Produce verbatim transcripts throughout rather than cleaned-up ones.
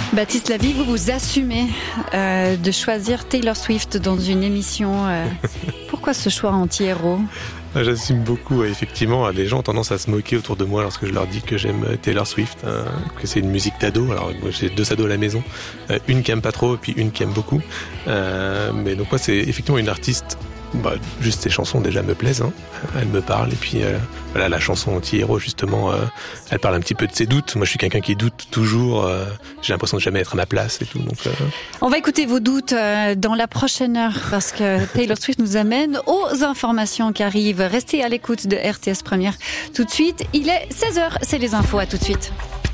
Baptiste Lavie, vous vous assumez euh, de choisir Taylor Swift dans une émission. Euh, pourquoi ce choix anti-héros ? J'assume beaucoup, effectivement. Les gens ont tendance à se moquer autour de moi lorsque je leur dis que j'aime Taylor Swift, hein, que c'est une musique d'ado. Alors moi j'ai deux ados à la maison, euh, une qui aime pas trop et puis une qui aime beaucoup. Euh, mais donc moi c'est effectivement une artiste. Bah, juste ses chansons déjà me plaisent, hein. Elle me parle et puis euh, voilà, la chanson anti-héros justement, euh, elle parle un petit peu de ses doutes. Moi je suis quelqu'un qui doute toujours, euh, j'ai l'impression de jamais être à ma place et tout. Donc, euh... On va écouter vos doutes euh, dans la prochaine heure parce que Taylor Swift nous amène aux informations qui arrivent. Restez à l'écoute de R T S Première tout de suite. Il est seize heures, c'est les infos, à tout de suite.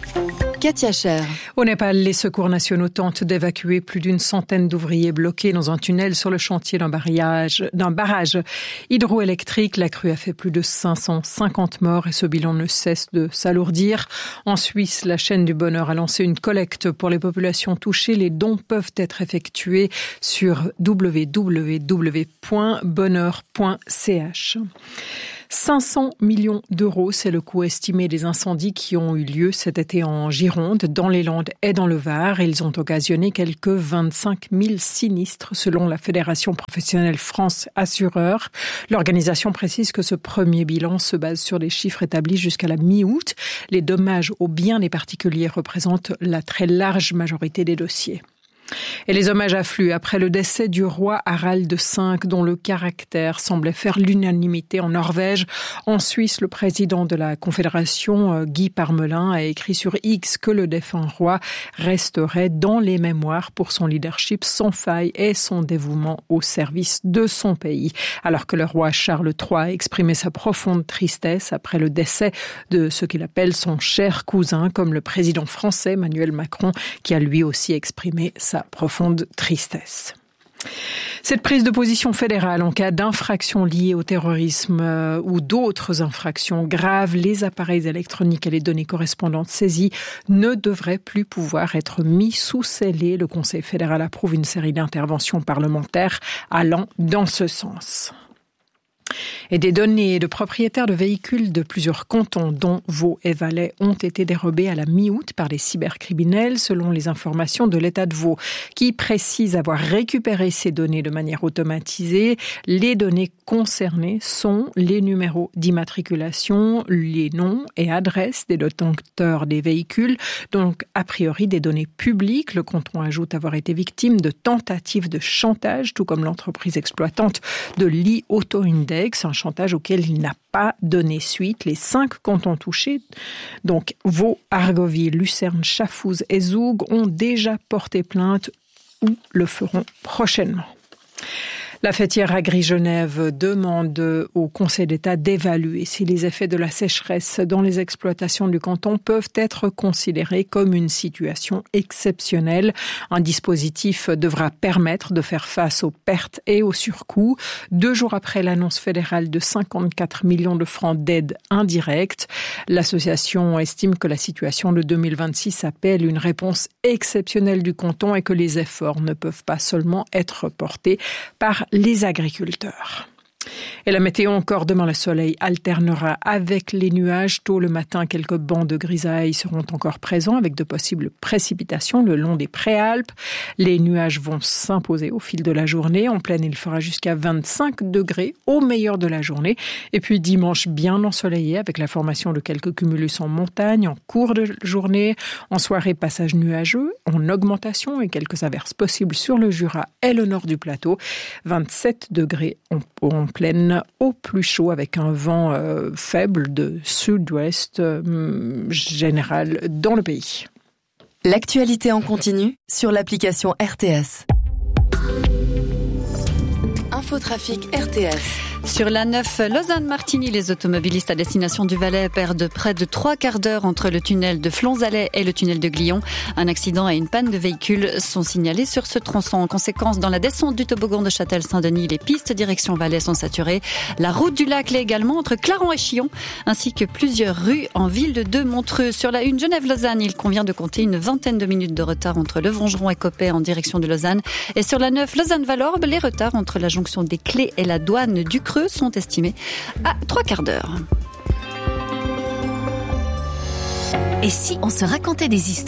Katia Cher. Au Népal, les secours nationaux tentent d'évacuer plus d'une centaine d'ouvriers bloqués dans un tunnel sur le chantier d'un barrage, d'un barrage hydroélectrique. La crue a fait plus de cinq cent cinquante morts et ce bilan ne cesse de s'alourdir. En Suisse, la chaîne du bonheur a lancé une collecte pour les populations touchées. Les dons peuvent être effectués sur w w w point bonheur point c h. cinq cents millions d'euros, c'est le coût estimé des incendies qui ont eu lieu cet été en Gironde, dans les Landes et dans le Var. Ils ont occasionné quelques vingt-cinq mille sinistres selon la Fédération professionnelle France Assureurs. L'organisation précise que ce premier bilan se base sur des chiffres établis jusqu'à la mi-août. Les dommages aux biens des particuliers représentent la très large majorité des dossiers. Et les hommages affluent après le décès du roi Harald cinq, dont le caractère semblait faire l'unanimité en Norvège. En Suisse, le président de la Confédération, Guy Parmelin, a écrit sur X que le défunt roi resterait dans les mémoires pour son leadership sans faille et son dévouement au service de son pays. Alors que le roi Charles trois a exprimé sa profonde tristesse après le décès de ce qu'il appelle son cher cousin, comme le président français Emmanuel Macron, qui a lui aussi exprimé sa profonde tristesse. Cette prise de position fédérale en cas d'infraction liée au terrorisme euh, ou d'autres infractions graves, les appareils électroniques et les données correspondantes saisies ne devraient plus pouvoir être mis sous scellé. Le Conseil fédéral approuve une série d'interventions parlementaires allant dans ce sens. Et des données de propriétaires de véhicules de plusieurs cantons, dont Vaud et Valais, ont été dérobées à la mi-août par des cybercriminels, selon les informations de l'État de Vaud, qui précise avoir récupéré ces données de manière automatisée. Les données concernées sont les numéros d'immatriculation, les noms et adresses des détenteurs des véhicules, donc a priori des données publiques. Le canton ajoute avoir été victime de tentatives de chantage, tout comme l'entreprise exploitante de l'I Auto Index, un chantage auquel il n'a pas donné suite. Les cinq cantons touchés, donc Vaud, Argovie, Lucerne, Chafouz et Zoug, ont déjà porté plainte ou le feront prochainement. La fêtière Agri-Genève demande au Conseil d'État d'évaluer si les effets de la sécheresse dans les exploitations du canton peuvent être considérés comme une situation exceptionnelle. Un dispositif devra permettre de faire face aux pertes et aux surcoûts. Deux jours après l'annonce fédérale de cinquante-quatre millions de francs d'aide indirecte, l'association estime que la situation de deux mille vingt-six appelle une réponse exceptionnelle du canton et que les efforts ne peuvent pas seulement être portés par les agriculteurs. Et la météo encore, demain le soleil alternera avec les nuages. Tôt le matin, quelques bancs de grisaille seront encore présents avec de possibles précipitations le long des préalpes. Les nuages vont s'imposer au fil de la journée. En pleine, il fera jusqu'à vingt-cinq degrés au meilleur de la journée. Et puis dimanche, bien ensoleillé avec la formation de quelques cumulus en montagne en cours de journée. En soirée, passage nuageux en augmentation et quelques averses possibles sur le Jura et le nord du plateau. vingt-sept degrés en, en pleine au plus chaud avec un vent euh, faible de sud-ouest euh, général dans le pays. L'actualité en continu sur l'application R T S. Infotrafic R T S. Sur l'A neuf Lausanne-Martigny, les automobilistes à destination du Valais perdent près de trois quarts d'heure entre le tunnel de Flonzalais et le tunnel de Glion. Un accident et une panne de véhicule sont signalés sur ce tronçon. En conséquence, dans la descente du toboggan de Châtel-Saint-Denis, les pistes direction Valais sont saturées. La route du lac l'est également entre Clarens et Chillon, ainsi que plusieurs rues en ville de Montreux. Sur la une Genève-Lausanne, il convient de compter une vingtaine de minutes de retard entre Le Vongeron et Coppet en direction de Lausanne. Et sur la neuf Lausanne-Valorbe, les retards entre la jonction des Clés et la douane du Creux sont estimés à trois quarts d'heure. Et si on se racontait des histoires ?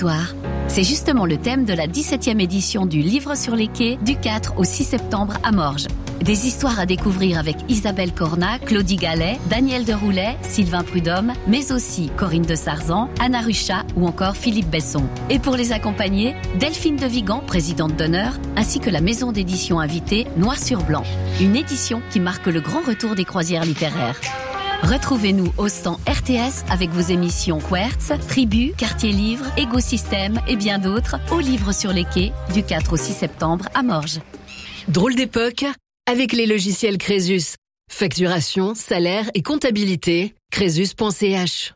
C'est justement le thème de la dix-septième édition du Livre sur les quais du quatre au six septembre à Morges. Des histoires à découvrir avec Isabelle Cornat, Claudie Gallet, Daniel Deroulet, Sylvain Prudhomme, mais aussi Corinne de Sarzan, Anna Ruchat ou encore Philippe Besson. Et pour les accompagner, Delphine de Vigan, présidente d'honneur, ainsi que la maison d'édition invitée Noir sur Blanc. Une édition qui marque le grand retour des croisières littéraires. Retrouvez-nous au stand R T S avec vos émissions Quertz, Tribu, Quartier Livre, Écosystème et bien d'autres au Livre sur les quais du quatre au six septembre à Morges. Drôle d'époque avec les logiciels Crésus. Facturation, salaire et comptabilité, crésus point c h.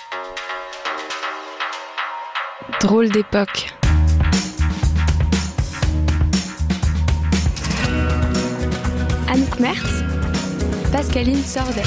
Drôle d'époque. Anouk Mertz, Pascaline Sordet.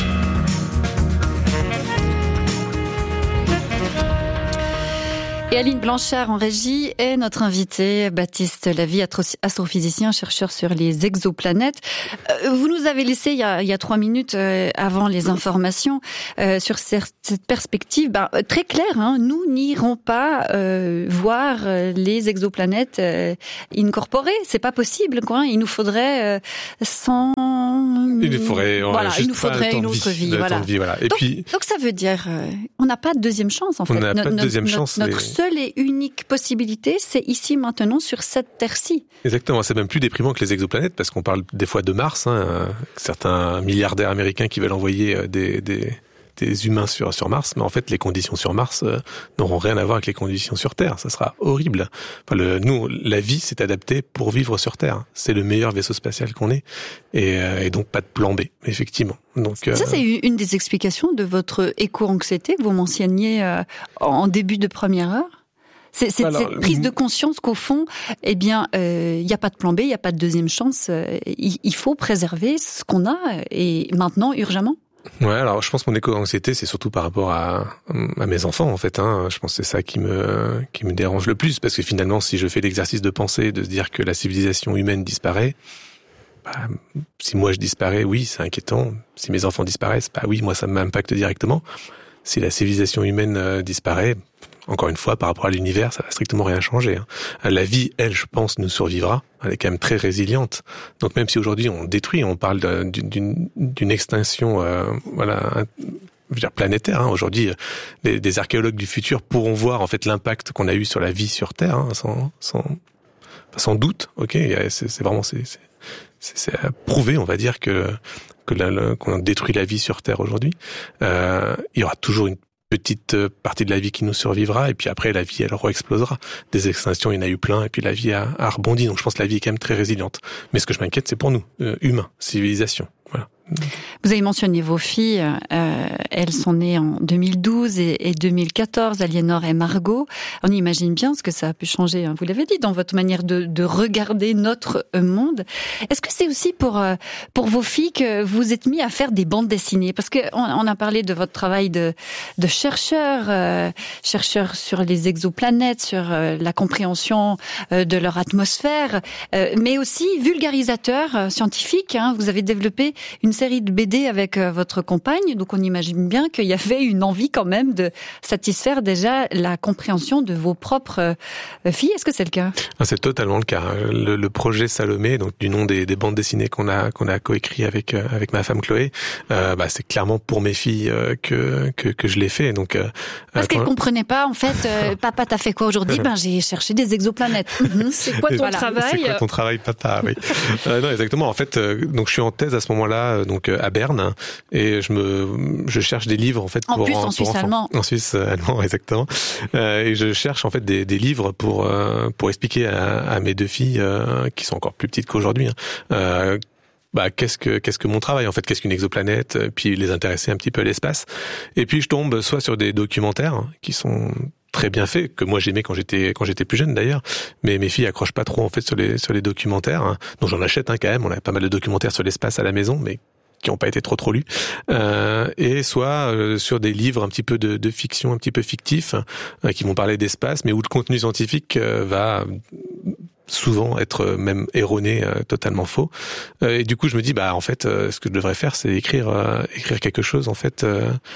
Et Aline Blanchard en régie est notre invité, Baptiste Lavie, astrophysicien, chercheur sur les exoplanètes. Vous nous avez laissé il y a, il y a trois minutes euh, avant les informations euh, sur cette, cette perspective ben, très claire. Hein, nous n'irons pas euh, voir les exoplanètes euh, incorporées. C'est pas possible, quoi. Il nous faudrait euh, cent. Il nous faudrait, voilà, il nous pas faudrait une autre vie. vie voilà. vie voilà. Et donc, puis, donc ça veut dire euh, on n'a pas de deuxième chance en fait. On n'a pas de deuxième notre, chance. Notre seule et unique possibilité, c'est ici maintenant sur cette terre-ci. Exactement. C'est même plus déprimant que les exoplanètes parce qu'on parle des fois de Mars. Hein, certains milliardaires américains qui veulent envoyer des, des, des humains sur sur Mars, mais en fait les conditions sur Mars euh, n'auront rien à voir avec les conditions sur Terre. Ça sera horrible. Enfin, le, nous, la vie s'est adaptée pour vivre sur Terre. C'est le meilleur vaisseau spatial qu'on ait, et, euh, et donc pas de plan B, effectivement. Donc ça, euh... c'est une des explications de votre éco-anxiété que vous mentionniez euh, en début de première heure. C'est, c'est Alors, cette prise de conscience qu'au fond, eh bien, il euh, n'y a pas de plan B, il n'y a pas de deuxième chance. Euh, il, il faut préserver ce qu'on a et maintenant urgemment. Ouais, alors je pense que mon éco-anxiété, c'est surtout par rapport à, à mes enfants, en fait. Hein. Je pense que c'est ça qui me qui me dérange le plus, parce que finalement, si je fais l'exercice de pensée, de se dire que la civilisation humaine disparaît, bah, si moi je disparais, oui, c'est inquiétant. Si mes enfants disparaissent, bah oui, moi ça m'impacte directement. Si la civilisation humaine euh, disparaît, encore une fois, par rapport à l'univers, ça va strictement rien changer. Hein. La vie, elle, je pense, nous survivra. Elle est quand même très résiliente. Donc même si aujourd'hui on détruit, on parle de, d'une, d'une extinction, euh, voilà, je veux dire planétaire. Hein. Aujourd'hui, des, des archéologues du futur pourront voir en fait l'impact qu'on a eu sur la vie sur Terre, hein, sans, sans, sans doute. Ok, c'est, c'est vraiment c'est, c'est, c'est prouvé, on va dire que que la, qu'on détruit la vie sur Terre aujourd'hui. Euh, il y aura toujours une petite partie de la vie qui nous survivra, et puis après la vie elle re-explosera. Des extinctions, il y en a eu plein, et puis la vie a, a rebondi. Donc je pense que la vie est quand même très résiliente. Mais ce que je m'inquiète, c'est pour nous, euh, humains, civilisation. Voilà. Vous avez mentionné vos filles, euh, elles sont nées en deux mille douze et, et deux mille quatorze, Aliénor et Margot. On imagine bien ce que ça a pu changer, hein. Vous l'avez dit, dans votre manière de, de regarder notre monde. Est-ce que c'est aussi pour euh, pour vos filles que vous êtes mis à faire des bandes dessinées? Parce que on, on a parlé de votre travail de, de chercheur, euh, chercheur sur les exoplanètes, sur euh, la compréhension euh, de leur atmosphère, euh, mais aussi vulgarisateur euh, scientifique. Hein. Vous avez développé une série de B D avec euh, votre compagne, donc on imagine bien qu'il y avait une envie quand même de satisfaire déjà la compréhension de vos propres euh, filles. Est-ce que c'est le cas? Ah, c'est totalement le cas. Le, le projet Salomé, donc du nom des, des bandes dessinées qu'on a qu'on a coécrit avec euh, avec ma femme Chloé, euh, bah, c'est clairement pour mes filles euh, que, que que je l'ai fait. Donc euh, parce qu'elles comprenaient pas en fait. Euh, papa, t'as fait quoi aujourd'hui? Ben j'ai cherché des exoplanètes. C'est quoi ton voilà. travail? C'est quoi ton travail, papa? Oui. euh, non, exactement. En fait, euh, donc je suis en thèse à ce moment-là. Donc à Berne, et je me je cherche des livres en fait en pour plus en, pour Suisse enfants. allemand en Suisse allemand exactement euh, et je cherche en fait des, des livres pour euh, pour expliquer à, à mes deux filles euh, qui sont encore plus petites qu'aujourd'hui hein, euh, bah qu'est-ce que qu'est-ce que mon travail en fait, qu'est-ce qu'une exoplanète, puis les intéresser un petit peu à l'espace. Et puis je tombe soit sur des documentaires qui sont très bien fait, que moi j'aimais quand j'étais quand j'étais plus jeune d'ailleurs, mais mes filles accrochent pas trop en fait sur les sur les documentaires, hein. Donc j'en achète hein, quand même. On a pas mal de documentaires sur l'espace à la maison, mais qui n'ont pas été trop trop lus, euh, et soit euh, sur des livres un petit peu de, de fiction, un petit peu fictifs, euh, qui vont parler d'espace, mais où le contenu scientifique euh, va souvent être même erroné, euh, totalement faux. Euh, et du coup, je me dis, bah en fait, euh, ce que je devrais faire, c'est écrire euh, écrire quelque chose en fait. Euh,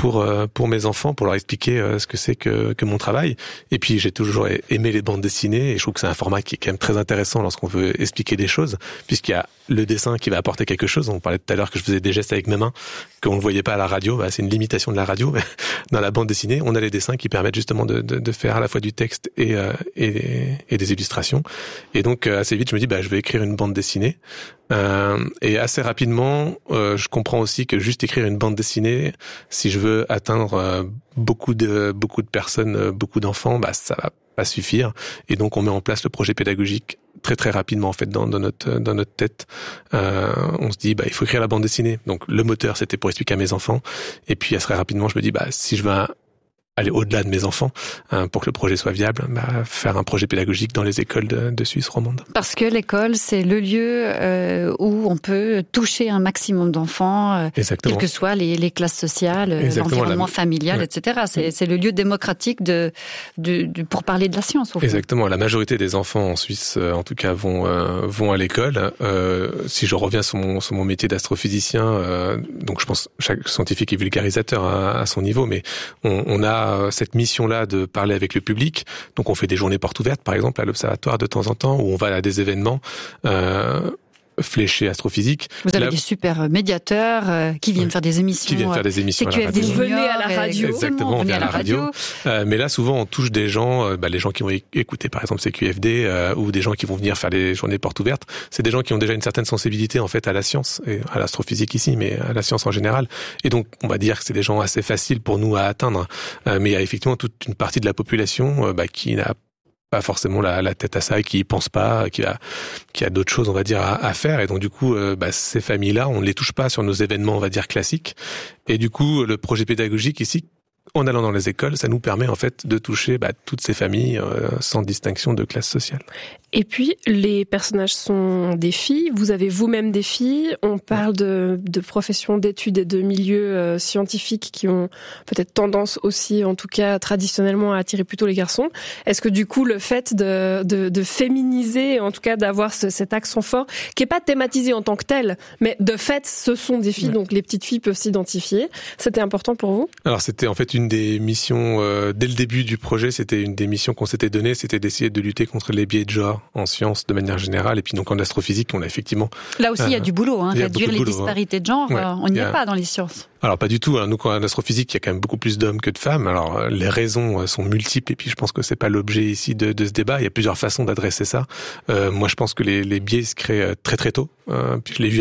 pour pour mes enfants, pour leur expliquer ce que c'est que que mon travail. Et puis j'ai toujours aimé les bandes dessinées et je trouve que c'est un format qui est quand même très intéressant lorsqu'on veut expliquer des choses, puisqu'il y a le dessin qui va apporter quelque chose. On parlait tout à l'heure que je faisais des gestes avec mes mains qu'on ne voyait pas à la radio. Bah, c'est une limitation de la radio. Dans la bande dessinée, on a les dessins qui permettent justement de, de, de faire à la fois du texte et, euh, et, et des illustrations. Et donc assez vite, je me dis, bah, je vais écrire une bande dessinée. Euh, et assez rapidement, euh, je comprends aussi que juste écrire une bande dessinée, si je veux atteindre euh, beaucoup de beaucoup de personnes, euh, beaucoup d'enfants, bah ça va pas suffire. Et donc on met en place le projet pédagogique très très rapidement en fait dans, dans notre dans notre tête. Euh, on se dit bah il faut écrire la bande dessinée. Donc le moteur c'était pour expliquer à mes enfants. Et puis assez rapidement je me dis bah si je veux un, aller au-delà de mes enfants hein, pour que le projet soit viable, bah, faire un projet pédagogique dans les écoles de, de Suisse romande. Parce que l'école, c'est le lieu euh, où on peut toucher un maximum d'enfants, euh, quelles que soient les, les classes sociales, Exactement, l'environnement la... familial, ouais. et cetera. C'est, c'est le lieu démocratique de, de, de pour parler de la science. Au fond. Exactement. La majorité des enfants en Suisse, euh, en tout cas, vont euh, vont à l'école. Euh, si je reviens sur mon sur mon métier d'astrophysicien, euh, donc je pense chaque scientifique est vulgarisateur à, à son niveau, mais on, on a cette mission-là de parler avec le public. Donc on fait des journées portes ouvertes, par exemple, à l'Observatoire de temps en temps, où on va à des événements euh, fléchés astrophysiques. Vous avez Là, des super médiateurs euh, qui viennent oui, faire des émissions. Qui viennent faire des émissions C Q F D à la radio. Vous venez à la radio. Exactement, on vient à la radio. radio. Euh, mais là, souvent, on touche des gens, euh, bah, les gens qui vont écouter, par exemple, C Q F D, euh, ou des gens qui vont venir faire des journées portes ouvertes. C'est des gens qui ont déjà une certaine sensibilité, en fait, à la science, et à l'astrophysique ici, mais à la science en général. Et donc, on va dire que c'est des gens assez faciles pour nous à atteindre. Euh, mais il y a effectivement toute une partie de la population euh, bah, qui n'a pas forcément la, la tête à ça, qui y pense pas, qui a, qui a d'autres choses, on va dire, à, à faire. Et donc, du coup, euh, bah, ces familles-là, on ne les touche pas sur nos événements, on va dire, classiques. Et du coup, le projet pédagogique ici, en allant dans les écoles, ça nous permet, en fait, de toucher bah, toutes ces familles euh, sans distinction de classe sociale. Et puis, les personnages sont des filles. Vous avez vous-même des filles. On parle de, de professions d'études et de milieux euh, scientifiques qui ont peut-être tendance aussi, en tout cas traditionnellement, à attirer plutôt les garçons. Est-ce que du coup, le fait de, de, de féminiser, en tout cas d'avoir ce, cet accent fort, qui est pas thématisé en tant que tel, mais de fait, ce sont des filles, ouais. Donc les petites filles peuvent s'identifier. C'était important pour vous ? Alors, c'était en fait une des missions, euh, dès le début du projet, c'était une des missions qu'on s'était données, c'était d'essayer de lutter contre les biais de genre en sciences de manière générale, et puis donc en astrophysique, on a effectivement... Là aussi, il euh, y a du boulot, hein, réduire les boulot, disparités de genre, ouais, euh, on n'y a... est pas dans les sciences. Alors pas du tout, hein. Nous en astrophysique, il y a quand même beaucoup plus d'hommes que de femmes, alors les raisons sont multiples, et puis je pense que c'est pas l'objet ici de, de ce débat, il y a plusieurs façons d'adresser ça. Euh, moi je pense que les, les biais se créent très très tôt, euh, puis je l'ai vu